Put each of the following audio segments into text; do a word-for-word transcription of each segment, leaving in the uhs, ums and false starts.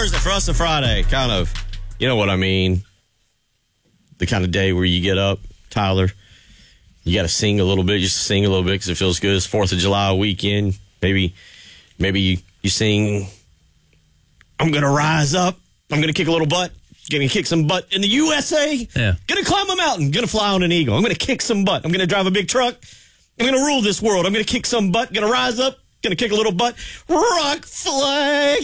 Thursday. For us, a Friday. Kind of, you know what I mean. The kind of day where you get up, Tyler, you got to sing a little bit, just sing a little bit because it feels good. It's fourth of July weekend. Maybe maybe you, you sing, I'm going to rise up. I'm going to kick a little butt. Going to kick some butt in the U S A. Yeah. Going to climb a mountain. Going to fly on an eagle. I'm going to kick some butt. I'm going to drive a big truck. I'm going to rule this world. I'm going to kick some butt. Going to rise up. Going to kick a little butt. Rock, flag,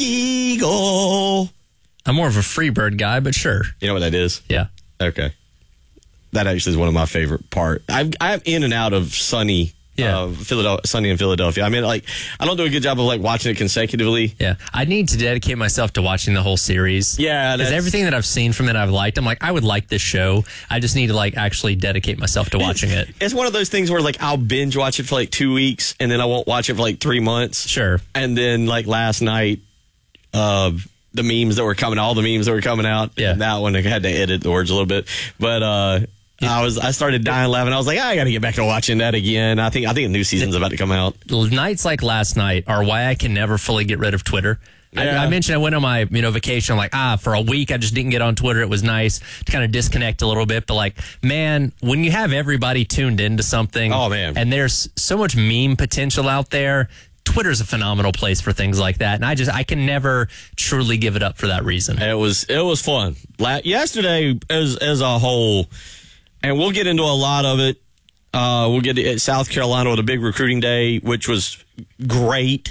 eagle. I'm more of a Freebird guy, but sure. You know what that is? Yeah. Okay. That actually is one of my favorite parts. I'm, I'm in and out of Sunny, yeah. uh, Philadelphia, Sunny in Philadelphia. I mean, like, I don't do a good job of, like, watching it consecutively. Yeah. I need to dedicate myself to watching the whole series. Yeah. Because everything that I've seen from it, I've liked. I'm like, I would like this show. I just need to, like, actually dedicate myself to watching it's, it. It's one of those things where, like, I'll binge watch it for, like, two weeks, and then I won't watch it for, like, three months. Sure. And then, like, last night, uh, the memes that were coming, all the memes that were coming out. Yeah. And that one, I had to edit the words a little bit. But, uh, I was I started dying laughing. I was like, I got to get back to watching that again. I think I think a new season's about to come out. Nights like last night are why I can never fully get rid of Twitter. Yeah. I, I mentioned I went on my you know vacation. I'm like, ah, for a week I just didn't get on Twitter. It was nice to kind of disconnect a little bit. But like, man, when you have everybody tuned into something, oh man, and there's so much meme potential out there. Twitter's a phenomenal place for things like that, and I just I can never truly give it up for that reason. It was it was fun. La- yesterday, as as a whole. And we'll get into a lot of it. Uh, we'll get to South Carolina with a big recruiting day, which was great.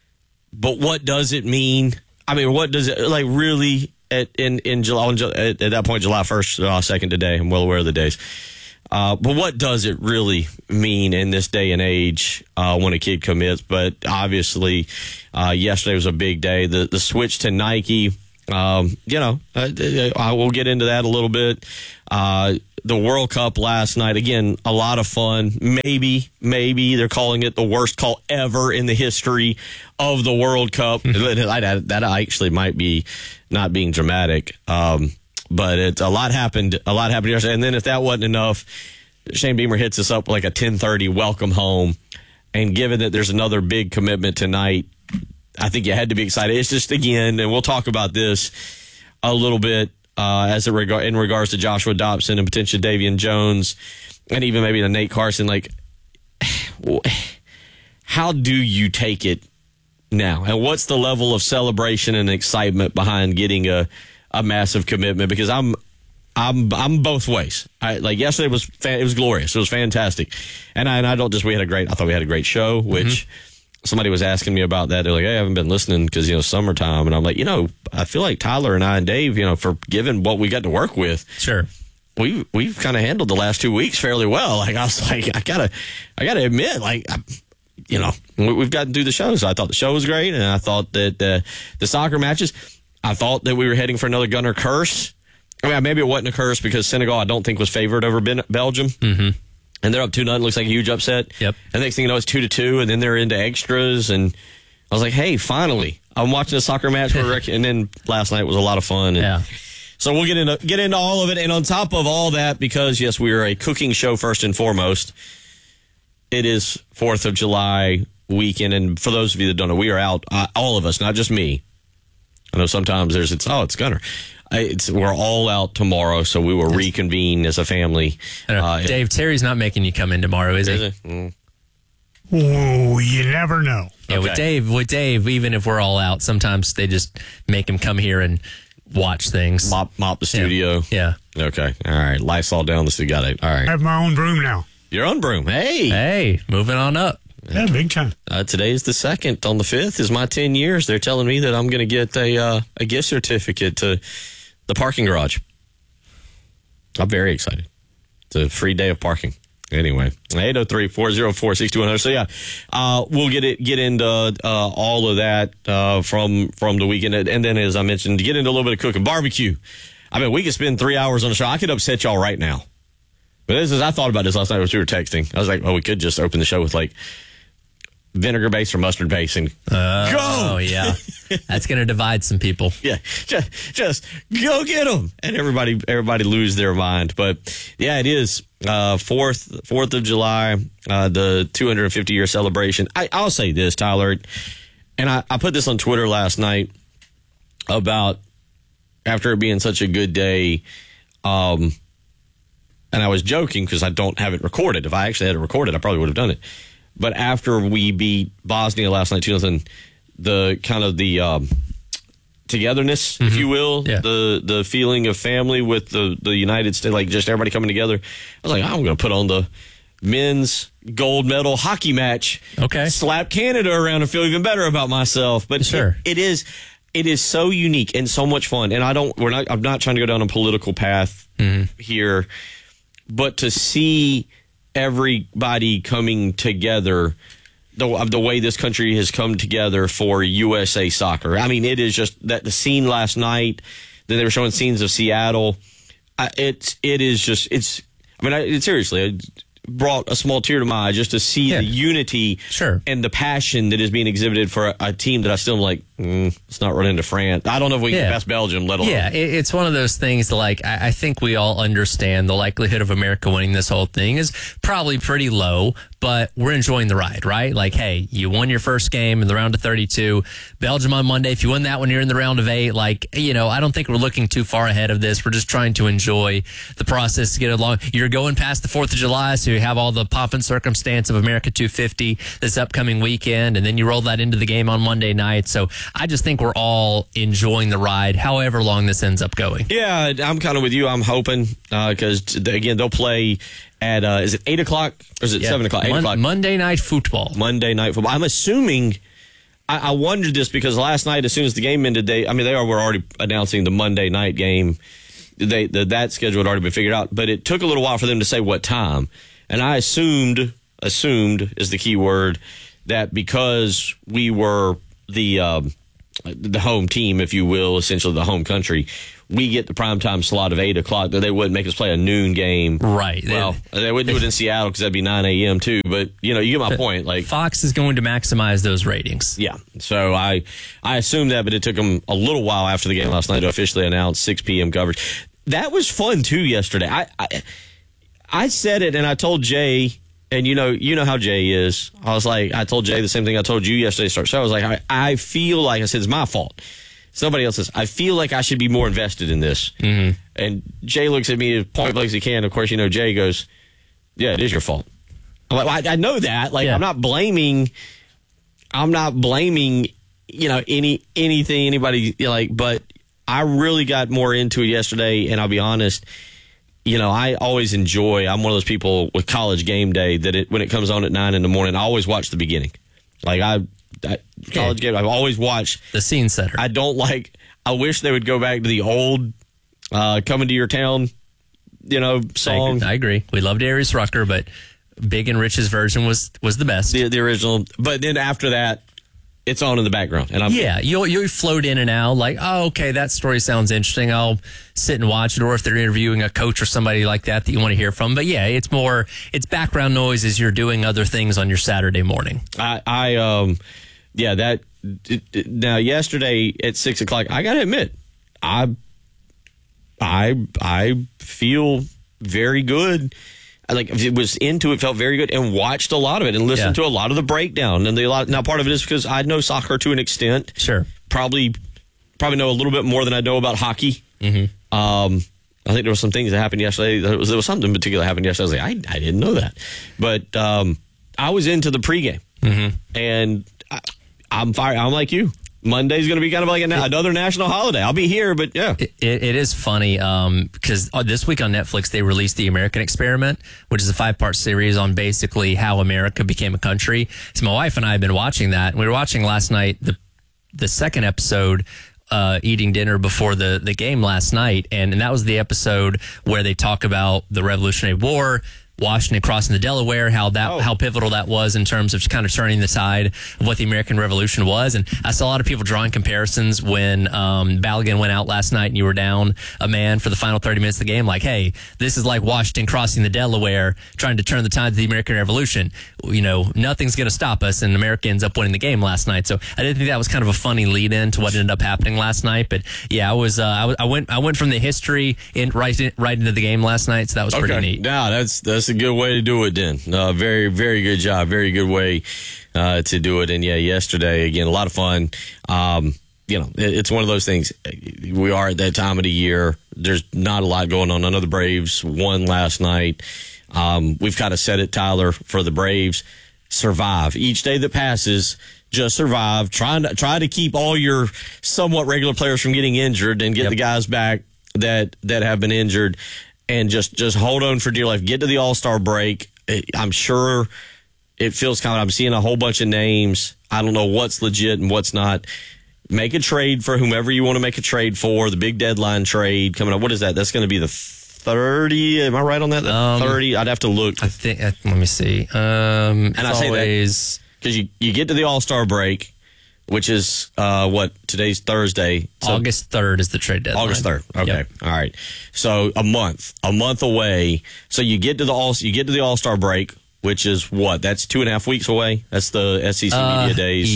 But what does it mean? I mean, what does it, like, really, at, in, in July, at, at that point, July first, uh, second today, I'm well aware of the days. Uh, but what does it really mean in this day and age uh, when a kid commits? But obviously, uh, yesterday was a big day. The, the switch to Nike, um, you know, uh, I will get into that a little bit. Uh, the World Cup last night, again, a lot of fun. Maybe, maybe they're calling it the worst call ever in the history of the World Cup. that, that actually might be not being dramatic. Um, but it's a lot happened, a lot happened yesterday. And then if that wasn't enough, Shane Beamer hits us up like a ten thirty welcome home. And given that there's another big commitment tonight, I think you had to be excited. It's just, again, and we'll talk about this a little bit, Uh, as it reg- in regards to Joshua Dobson and potentially Davian Jones and even maybe the Nate Carson, like, how do you take it now? And what's the level of celebration and excitement behind getting a, a massive commitment? Because I'm I'm I'm both ways. I, like yesterday was fa- it was glorious. It was fantastic. And I, and I don't just we had a great I thought we had a great show, which mm-hmm. Somebody was asking me about that. They're like, hey, I haven't been listening because, you know, summertime. And I'm like, you know, I feel like Tyler and I and Dave, you know, for given what we got to work with. Sure. We, we've kind of handled the last two weeks fairly well. Like, I was like, I got to, I got to admit, like, I, you know, we, we've gotten through the show. So I thought the show was great. And I thought that the, the soccer matches, I thought that we were heading for another Gunner curse. I mean, maybe it wasn't a curse because Senegal, I don't think, was favored over Ben- Belgium. Mm-hmm. And they're up two nothing. Looks like a huge upset. Yep. And next thing you know, it's two to two, and then they're into extras. And I was like, "Hey, finally, I'm watching a soccer match." Where and then last night was a lot of fun. And yeah. So we'll get into get into all of it, and on top of all that, because yes, we are a cooking show first and foremost. It is Fourth of July weekend, and for those of you that don't know, we are out. Uh, all of us, not just me. I know sometimes there's it's oh it's Gunner. It's, we're all out tomorrow, so we will reconvene as a family. Uh, Dave, Terry's not making you come in tomorrow, is, is he? it? Mm. Oh, you never know. Yeah, okay. with Dave, with Dave, even if we're all out, sometimes they just make him come here and watch things. Mop, mop the studio. Yeah. yeah. Okay. All right. Lysol down the studio. Got it. All right. I have my own broom now. Your own broom. Hey. Hey, moving on up. Yeah, big time. Uh, today's the second. On the fifth is my ten years. They're telling me that I'm going to get a uh, a gift certificate to the parking garage. I'm very excited. It's a free day of parking. Anyway, eight oh three, four oh four, six two one zero. So, yeah, uh, we'll get it, get into uh, all of that uh, from from the weekend. And then, as I mentioned, to get into a little bit of cooking. Barbecue. I mean, we could spend three hours on the show. I could upset y'all right now. But this is, I thought about this last night as we were texting. I was like, oh, we could just open the show with, like, vinegar base or mustard base and uh, go. Oh, yeah. That's going to divide some people. Yeah, just, just go get them. And everybody everybody lose their mind. But, yeah, it is uh, fourth, fourth of July, uh, the two hundred fifty year celebration. I, I'll say this, Tyler, and I, I put this on Twitter last night. about after it being such a good day, um, and I was joking because I don't have it recorded. If I actually had it recorded, I probably would have done it. But after we beat Bosnia last night, two nothing, the kind of the um, togetherness, mm-hmm. if you will, yeah. the the feeling of family with the, the United States, like just everybody coming together. I was like, I'm going to put on the men's gold medal hockey match. Okay. Slap Canada around and feel even better about myself. But sure. it, it is it is so unique and so much fun. And I don't we're not I'm not trying to go down a political path mm-hmm. here, but to see everybody coming together, the of the way this country has come together for U S A Soccer. I mean, it is just that the scene last night. Then they were showing scenes of Seattle. I, it's it is just it's. I mean, I, it, seriously. It, brought a small tear to my eye just to see yeah. the unity sure. and the passion that is being exhibited for a, a team that I still am like, mm, let's not run into France. I don't know if we can yeah. pass Belgium, let alone. Yeah, it, it's one of those things that, like, I, I think we all understand the likelihood of America winning this whole thing is probably pretty low, but we're enjoying the ride, right? Like, hey, you won your first game in the round of thirty-two. Belgium on Monday. If you win that one, you're in the round of eight. Like, you know, I don't think we're looking too far ahead of this. We're just trying to enjoy the process to get along. You're going past the fourth of July, so you have all the pomp and circumstance of America two fifty this upcoming weekend, and then you roll that into the game on Monday night. So I just think we're all enjoying the ride, however long this ends up going. Yeah, I'm kind of with you. I'm hoping because, uh, again, they'll play at, uh, is it eight o'clock or is it yeah. seven o'clock? eight Mon- o'clock. Monday night football. Monday night football. I'm assuming, I, I wondered this because last night, as soon as the game ended, they, I mean, they are, were already announcing the Monday night game. They, the, that schedule had already been figured out, but it took a little while for them to say what time. And I assumed, assumed is the key word, that because we were the um, the home team, if you will, essentially the home country, we get the primetime slot of eight o'clock, that they wouldn't make us play a noon game. Right. Well, they, they wouldn't do it in Seattle because that'd be nine a.m. too. But, you know, you get my point. Like Fox is going to maximize those ratings. Yeah. So I, I assumed that, but it took them a little while after the game last night to officially announce six p.m. coverage. That was fun, too, yesterday. I, I I said it, and I told Jay, and you know you know how Jay is. I was like, I told Jay the same thing I told you yesterday. Start show. I was like, I, I feel like, I said, it's my fault. Somebody else's. I feel like I should be more invested in this. Mm-hmm. And Jay looks at me as point blank as he can. Of course, you know, Jay goes, yeah, it is your fault. I'm like, well, I, I know that. Like, yeah. I'm not blaming, I'm not blaming, you know, any anything, anybody, you know, like, but I really got more into it yesterday, and I'll be honest, you know, I always enjoy, I'm one of those people with College Game Day that it, when it comes on at nine in the morning, I always watch the beginning. Like, I, I College Game, I've always watched. The scene setter. I don't like, I wish they would go back to the old uh, Coming to Your Town, you know, song. I, I agree. We loved Darius Rucker, but Big and Rich's version was, was the best. The, the original. But then after that, it's on in the background. And I'm, yeah, you'll you'll float in and out like, oh, okay, that story sounds interesting. I'll sit and watch it, or if they're interviewing a coach or somebody like that that you want to hear from. But yeah, it's more it's background noise as you're doing other things on your Saturday morning. I, I um, yeah, that it, it, now yesterday at six o'clock, I gotta admit, I, I, I feel very good. I like it was into it, felt very good, and watched a lot of it and listened yeah. to a lot of the breakdown. And the a lot now part of it is because I know soccer to an extent. Sure, probably probably know a little bit more than I know about hockey. Mm-hmm. Um, I think there were some things that happened yesterday. There was, there was something in particular that happened yesterday. I was like, I, I didn't know that, but um, I was into the pregame, mm-hmm. and I, I'm fire. I'm like you. Monday's going to be kind of like a, another national holiday. I'll be here, but yeah. It, it, it is funny because um, this week on Netflix, they released The American Experiment, which is a five-part series on basically how America became a country. So my wife and I have been watching that. We were watching last night the the second episode, uh, eating dinner before the, the game last night, and, and that was the episode where they talk about the Revolutionary War, Washington crossing the Delaware, how that oh. how pivotal that was in terms of kind of turning the tide of what the American Revolution was. And I saw a lot of people drawing comparisons when um, Balogun went out last night and you were down a man for the final thirty minutes of the game. Like, hey, this is like Washington crossing the Delaware, trying to turn the tide of the American Revolution. You know, nothing's going to stop us, and America ends up winning the game last night. So I did think that was kind of a funny lead in to what ended up happening last night. But yeah, I was uh, I, was, I went I went from the history in right in, right into the game last night. So that was okay. pretty neat. Yeah, that's that's. That's a good way to do it then. Uh, very, very good job. Very good way uh, to do it. And yeah, yesterday, again, a lot of fun. Um, you know, it, it's one of those things. We are at that time of the year. There's not a lot going on. I know the Braves won last night. Um, we've got to set it, Tyler, for the Braves. Survive. Each day that passes, just survive. Try to, try to keep all your somewhat regular players from getting injured and get Yep. the guys back that, that have been injured. And just, just hold on for dear life. Get to the All-Star break. I'm sure it feels kind of, I'm seeing a whole bunch of names. I don't know what's legit and what's not. Make a trade for whomever you want to make a trade for. The big deadline trade coming up. What is that? That's going to be the thirty. Am I right on that? The Um, thirty. I'd have to look. I think. Uh, let me see. Um, And I say that always, because you, you get to the All-Star break, which is uh, what, today's Thursday. So August third is the trade deadline. August third. Okay. Yep. All right. So a month, a month away. So you get to the all you get to the All-Star break, which is what? That's two and a half weeks away. That's the S E C Uh, Media Days.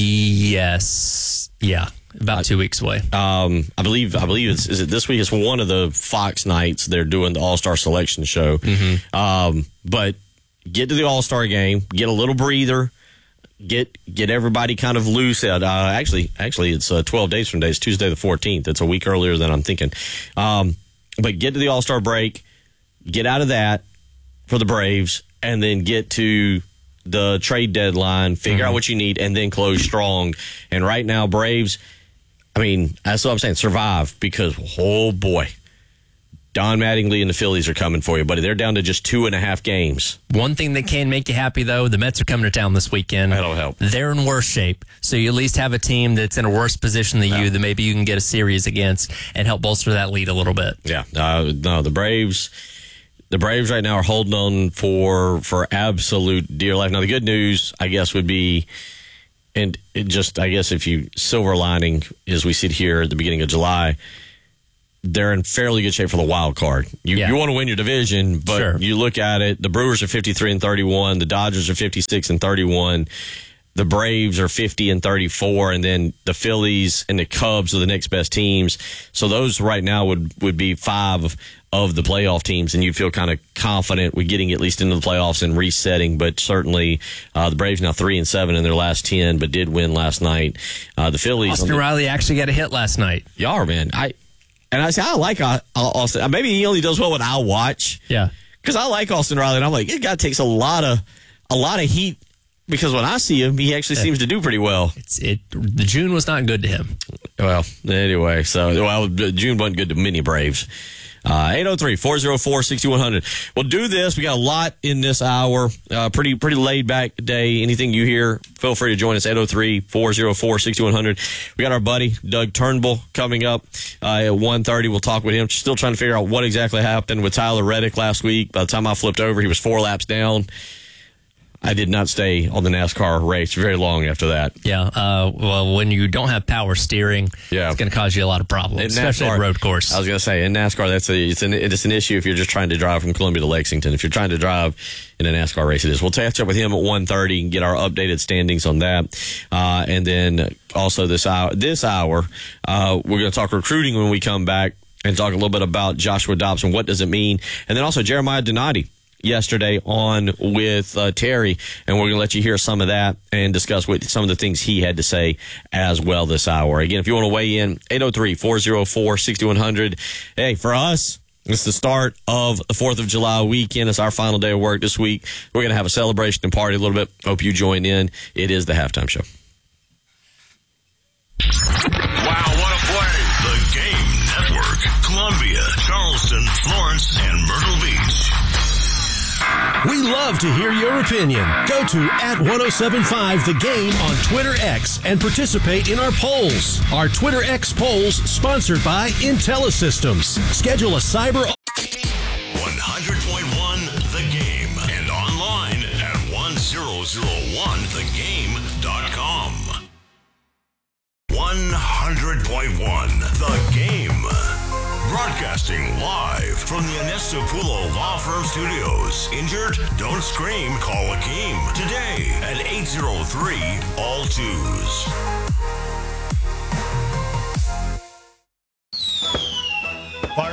Yes. Yeah. About two weeks away. Um, I believe I believe it's is it this week? It's one of the Fox nights they're doing the All-Star selection show. Mm-hmm. Um, but get to the All-Star game, get a little breather. Get get everybody kind of loose. Uh, actually, actually, it's uh, twelve days from today. It's Tuesday the fourteenth. It's a week earlier than I'm thinking. Um, but get to the All-Star break, get out of that for the Braves, and then get to the trade deadline, figure Mm-hmm. out what you need, and then close strong. And right now, Braves, I mean, that's what I'm saying, survive, because, oh, boy, Don Mattingly and the Phillies are coming for you, buddy. They're down to just two and a half games. One thing that can make you happy, though, the Mets are coming to town this weekend. That'll help. They're in worse shape, so you at least have a team that's in a worse position than you that maybe you can get a series against and help bolster that lead a little bit. Yeah, uh, no, the Braves, the Braves right now are holding on for for absolute dear life. Now, the good news, I guess, would be, and it just, I guess, if you silver lining as we sit here at the beginning of July, they're in fairly good shape for the wild card. You Yeah. you want to win your division, but Sure. you look at it, the Brewers are fifty-three and thirty-one, the Dodgers are fifty-six and thirty-one. The Braves are fifty and thirty-four, and then the Phillies and the Cubs are the next best teams. So those right now would, would be five of, of the playoff teams, and you'd feel kind of confident with getting at least into the playoffs and resetting. But certainly, uh, the Braves now three and seven in their last ten, but did win last night. Uh, the Phillies, Austin Riley actually got a hit last night. y'all, man, I and I say I like uh, Austin. Maybe he only does well when I watch, Yeah. because I like Austin Riley, and I'm like, this guy takes a lot of a lot of heat. Because when I see him, he actually seems to do pretty well. It's it. The June was not good to him. Well, anyway, so well, June wasn't good to many Braves. Uh, eight oh three, four oh four, six one zero zero. We'll do this. We got a lot in this hour. Uh, pretty pretty laid back day. Anything you hear, feel free to join us. eight oh three, four oh four, six one zero zero. We got our buddy Doug Turnbull coming up uh, at one thirty. We'll talk with him. Still trying to figure out what exactly happened with Tyler Reddick last week. By the time I flipped over, he was four laps down. I did not stay on the NASCAR race very long after that. Yeah. Uh, well, when you don't have power steering, Yeah. it's going to cause you a lot of problems, In especially NASCAR, at road course. I was going to say, in NASCAR, that's a, it's, an, it's an issue if you're just trying to drive from Columbia to Lexington. If you're trying to drive in a NASCAR race, it is. We'll catch up with him at one thirty and get our updated standings on that. Uh, and then also this hour, this hour uh, we're going to talk recruiting when we come back and talk a little bit about Joshua Dobson. What does it mean? And then also Jeremiah Donati yesterday on with uh, Terry, and we're going to let you hear some of that and discuss with some of the things he had to say as well this hour. Again, if you want to weigh in, eight oh three, four oh four, six one zero zero. Hey, for us, it's the start of the fourth of July weekend. It's our final day of work this week. We're going to have a celebration and party a little bit. Hope you join in. It is the halftime show. Wow, what a play. The Game Network. Columbia, Charleston, Florence, and Myrtle Beach. We love to hear your opinion. Go to at ten seventy-five The Game on Twitter X and participate in our polls. Our Twitter X polls sponsored by IntelliSystems. Schedule a cyber... one hundred point one The Game. And online at ten oh one the game dot com. one hundred point one The Game. Broadcasting live from the Anestapulo Law Firm Studios. Injured? Don't scream. Call Akeem today at eight oh three all twos. Fire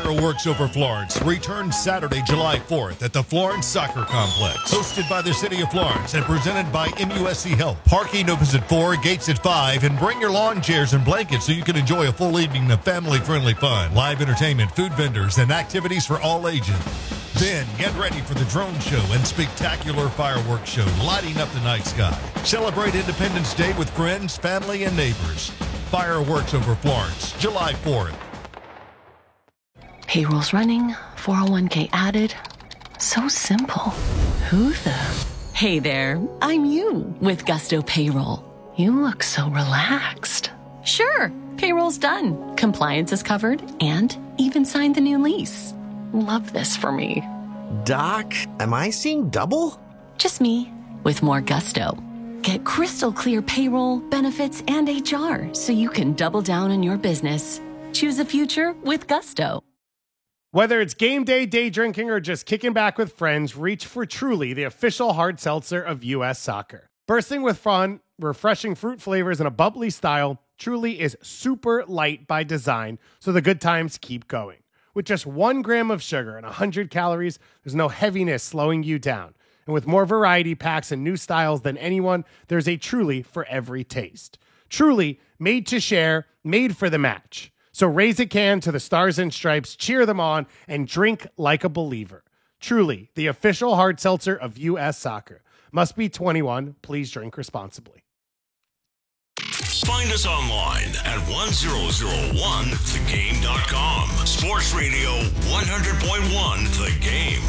Fireworks Over Florence returns Saturday, July fourth at the Florence Soccer Complex. Hosted by the City of Florence and presented by M U S C Health. Parking opens at four, gates at five, and bring your lawn chairs and blankets so you can enjoy a full evening of family-friendly fun. Live entertainment, food vendors, and activities for all ages. Then get ready for the drone show and spectacular fireworks show lighting up the night sky. Celebrate Independence Day with friends, family, and neighbors. Fireworks Over Florence, July fourth. Payroll's running, four oh one k added. So simple. Who the? Hey there, I'm you with Gusto Payroll. You look so relaxed. Sure, payroll's done. Compliance is covered and even signed the new lease. Love this for me. Doc, am I seeing double? Just me with more gusto. Get crystal clear payroll, benefits, and H R so you can double down on your business. Choose a future with Gusto. Whether it's game day, day drinking, or just kicking back with friends, reach for Truly, the official hard seltzer of U S Soccer. Bursting with fun, refreshing fruit flavors, and a bubbly style, Truly is super light by design, so the good times keep going. With just one gram of sugar and one hundred calories, there's no heaviness slowing you down. And with more variety packs and new styles than anyone, there's a Truly for every taste. Truly, made to share, made for the match. So raise a can to the Stars and Stripes, cheer them on, and drink like a believer. Truly, the official hard seltzer of U S Soccer. Must be twenty-one. Please drink responsibly. Find us online at one thousand one the game dot com. Sports Radio one hundred point one The Game.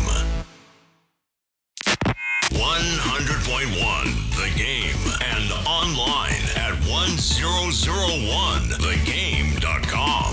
one hundred point one The Game and online at one thousand one the game dot com.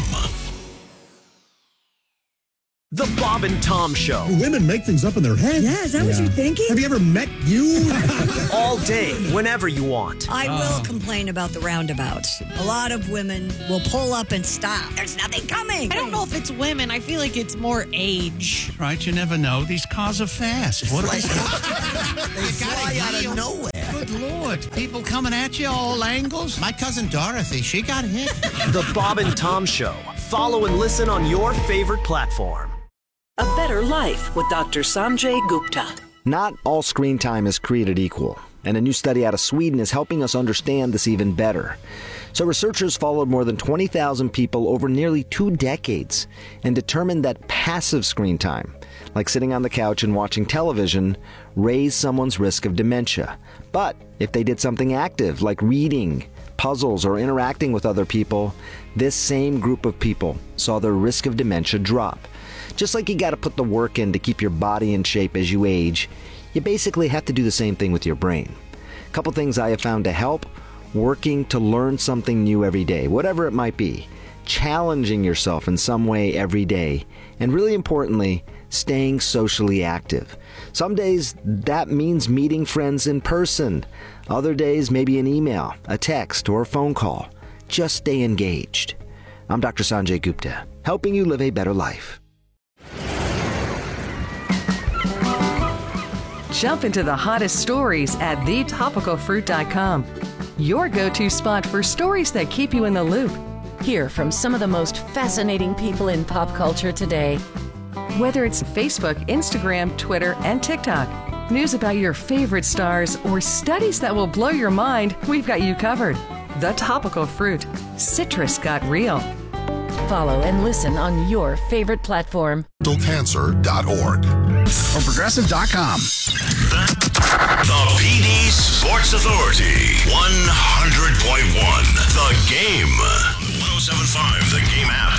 The Bob and Tom Show. Women make things up in their head. Yeah, is that yeah. what you're thinking? Have you ever met you? All day, whenever you want. I will oh. complain about the roundabouts. A lot of women will pull up and stop. There's nothing coming. I don't know if it's women. I feel like it's more age. Right, you never know. These cars are fast. What They you fly out of nowhere. Good Lord. People coming at you all angles. My cousin Dorothy, she got hit. The Bob and Tom Show. Follow and listen on your favorite platform. A Better Life with Doctor Sanjay Gupta. Not all screen time is created equal, and a new study out of Sweden is helping us understand this even better. So researchers followed more than twenty thousand people over nearly two decades and determined that passive screen time, like sitting on the couch and watching television, raised someone's risk of dementia. But if they did something active, like reading, puzzles, or interacting with other people, this same group of people saw their risk of dementia drop. Just like you got to put the work in to keep your body in shape as you age, you basically have to do the same thing with your brain. A couple things I have found to help: working to learn something new every day, whatever it might be, challenging yourself in some way every day, and really importantly, staying socially active. Some days that means meeting friends in person. Other days maybe an email, a text, or a phone call. Just stay engaged. I'm Doctor Sanjay Gupta, helping you live a better life. Jump into the hottest stories at the topical fruit dot com. Your go-to spot for stories that keep you in the loop. Hear from some of the most fascinating people in pop culture today. Whether it's Facebook, Instagram, Twitter, and TikTok, news about your favorite stars, or studies that will blow your mind, we've got you covered. The Topical Fruit. Citrus got real. Follow and listen on your favorite platform. Cancer dot org or Progressive dot com. The P D Sports Authority, one hundred point one The Game. one oh seven point five The Game app.